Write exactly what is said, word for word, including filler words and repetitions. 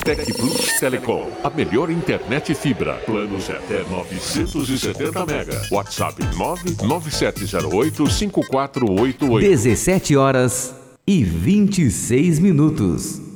Tec Plus Telecom, a melhor internet fibra. Planos até novecentos e setenta mega. WhatsApp nove nove sete zero oito cinco quatro oito oito. dezessete horas e vinte e seis minutos.